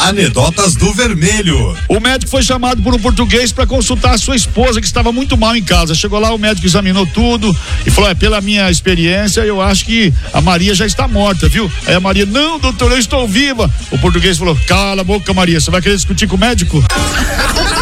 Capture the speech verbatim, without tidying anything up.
Anedotas do Vermelho. O médico foi chamado por um português para consultar a sua esposa, que estava muito mal em casa. Chegou lá, o médico examinou tudo e falou: é, pela minha experiência, eu acho que a Maria já está morta, viu? Aí a Maria: não, doutor, eu estou viva. O português falou: cala a boca, Maria, você vai querer discutir com o médico?